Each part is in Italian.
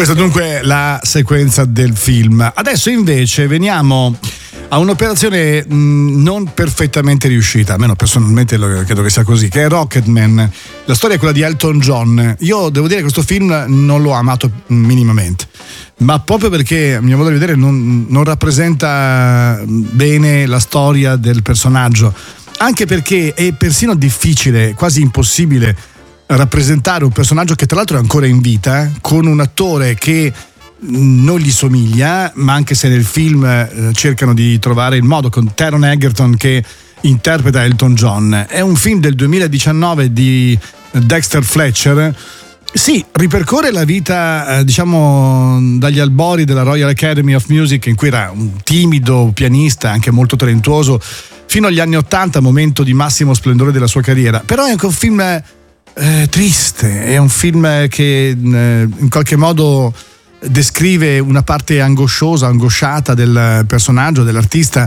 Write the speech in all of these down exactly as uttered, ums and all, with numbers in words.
Questa dunque è la sequenza del film. Adesso invece veniamo a un'operazione mh, non perfettamente riuscita, almeno personalmente lo, credo che sia così, che è Rocketman. La storia è quella di Elton John. Io devo dire che questo film non l'ho amato minimamente, ma proprio perché, a mio modo di vedere, non, non rappresenta bene la storia del personaggio, anche perché è persino difficile, quasi impossibile, rappresentare un personaggio che tra l'altro è ancora in vita, con un attore che non gli somiglia, ma anche se nel film eh, cercano di trovare il modo, con Taron Egerton che interpreta Elton John. È un film del duemiladiciannove di Dexter Fletcher. Sì, ripercorre la vita eh, diciamo dagli albori della Royal Academy of Music, in cui era un timido pianista, anche molto talentuoso, fino agli anni ottanta, momento di massimo splendore della sua carriera. Però è anche un film eh, triste, è un film che eh, in qualche modo descrive una parte angosciosa, angosciata del personaggio, dell'artista,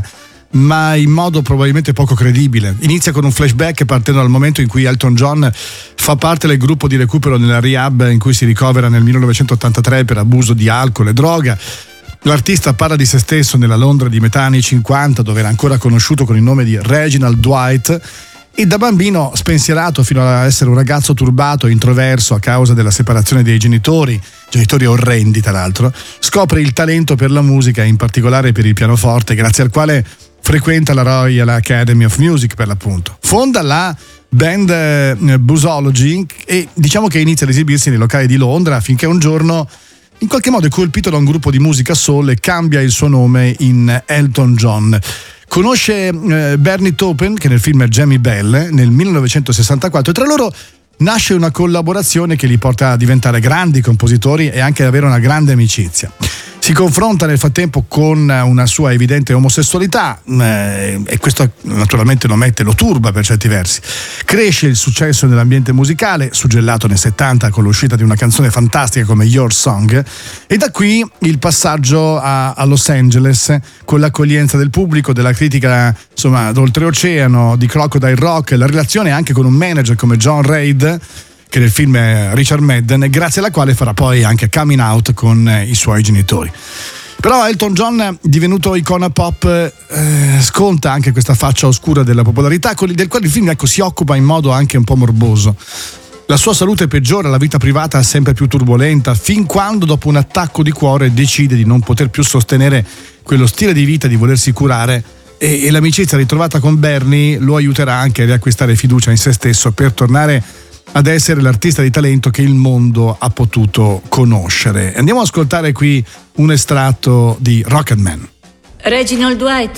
ma in modo probabilmente poco credibile. Inizia con un flashback partendo dal momento in cui Elton John fa parte del gruppo di recupero nella rehab in cui si ricovera nel millenovecentottantatré per abuso di alcol e droga. L'artista parla di se stesso nella Londra di metà anni cinquanta, dove era ancora conosciuto con il nome di Reginald Dwight, e da bambino spensierato fino a essere un ragazzo turbato, introverso a causa della separazione dei genitori, genitori orrendi tra l'altro, scopre il talento per la musica, in particolare per il pianoforte, grazie al quale frequenta la Royal Academy of Music, per l'appunto. Fonda la band eh, Boozology e diciamo che inizia ad esibirsi nei locali di Londra, finché un giorno in qualche modo è colpito da un gruppo di musica soul e cambia il suo nome in Elton John. Conosce eh, Bernie Taupin, che nel film è Jamie Bell, nel millenovecentosessantaquattro, e tra loro nasce una collaborazione che li porta a diventare grandi compositori e anche ad avere una grande amicizia. Si confronta nel frattempo con una sua evidente omosessualità eh, e questo naturalmente lo mette, lo turba per certi versi. Cresce il successo nell'ambiente musicale, suggellato nel settanta con l'uscita di una canzone fantastica come Your Song, e da qui il passaggio a, a Los Angeles con l'accoglienza del pubblico, della critica insomma d'oltreoceano, di Crocodile Rock, la relazione anche con un manager come John Reid, che nel film è Richard Madden, grazie alla quale farà poi anche coming out con eh, i suoi genitori. Però Elton John, divenuto icona pop, eh, sconta anche questa faccia oscura della popolarità, del quale il film ecco, si occupa in modo anche un po' morboso. La sua salute peggiora, la vita privata è sempre più turbolenta, fin quando dopo un attacco di cuore decide di non poter più sostenere quello stile di vita, di volersi curare, e, e l'amicizia ritrovata con Bernie lo aiuterà anche a riacquistare fiducia in se stesso per tornare ad essere l'artista di talento che il mondo ha potuto conoscere. Andiamo ad ascoltare qui un estratto di Rocketman. Reginald Dwight.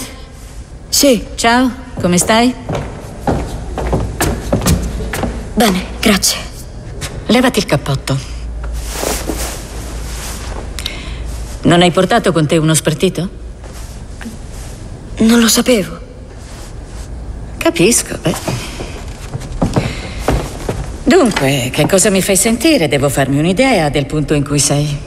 Sì. Ciao, come stai? Bene, grazie. Levati il cappotto. Non hai portato con te uno spartito? Non lo sapevo. Capisco, beh. Dunque, che cosa mi fai sentire? Devo farmi un'idea del punto in cui sei.